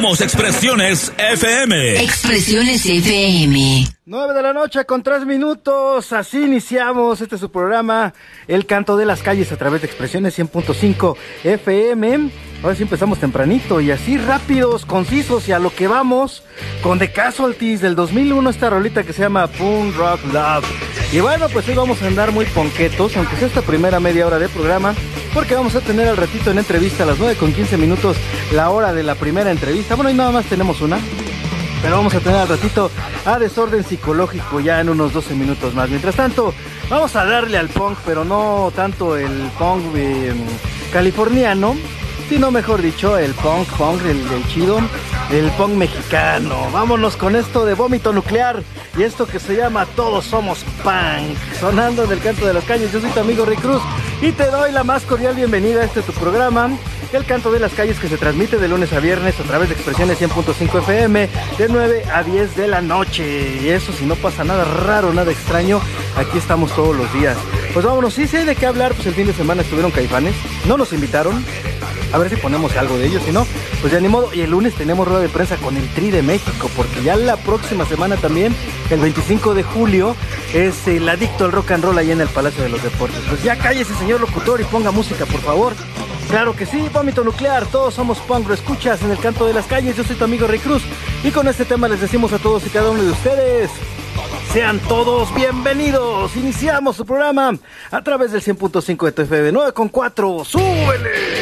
Somos Expresiones FM. Expresiones FM. 9 de la noche con 3 minutos, así iniciamos este su programa, El Canto de las Calles a través de Expresiones 100.5 FM. Ahora sí empezamos tempranito y así rápidos, concisos y a lo que vamos, con The Casualties del 2001, esta rolita que se llama Punk Rock Love. Y bueno, pues hoy vamos a andar muy ponquetos, aunque sea esta primera media hora de programa, porque vamos a tener al ratito en entrevista a las 9 con 15 minutos la hora de la primera entrevista. Bueno, y nada más tenemos una, pero vamos a tener al ratito a Desorden Psicológico ya en unos 12 minutos más. Mientras tanto, vamos a darle al punk, pero no tanto el punk californiano, sino mejor dicho, el punk, el chido, el punk mexicano. Vámonos con esto de Vómito Nuclear y esto que se llama Todos Somos Punk, sonando en El Canto de las Calles. Yo soy tu amigo Rick Cruz y te doy la más cordial bienvenida a este tu programa, El Canto de las Calles, que se transmite de lunes a viernes a través de Expresiones 100.5 FM de 9 a 10 de la noche. Y eso, si no pasa nada raro, nada extraño, aquí estamos todos los días. Pues vámonos, sí sé de qué hablar, pues el fin de semana estuvieron Caifanes, no nos invitaron. A ver si ponemos algo de ellos, si no, pues ya ni modo. Y el lunes tenemos rueda de prensa con el Tri de México, porque ya la próxima semana también, el 25 de julio, es el Adicto al Rock and Roll ahí en el Palacio de los Deportes. Pues ya cállese, señor locutor, y ponga música, por favor. Claro que sí, Vómito Nuclear, Todos Somos Punk, lo escuchas en El Canto de las Calles. Yo soy tu amigo Rick Cruz, y con este tema les decimos a todos y cada uno de ustedes: sean todos bienvenidos. Iniciamos su programa a través del 100.5 de tu FM, 9 con 4, ¡súbele!